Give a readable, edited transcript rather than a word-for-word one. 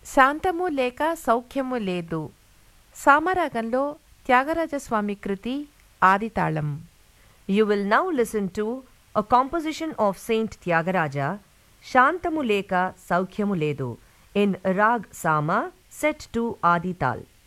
శాంతము లేక సౌఖ్యము లేదు. సామరాగంలో త్యాగరాజస్వామి కృతి ఆదితాళం. You will now listen to a composition of Saint Tyagaraja, Shantamu Leka Saukhyamu Ledu, in Rag Sama, set to Adi Tal.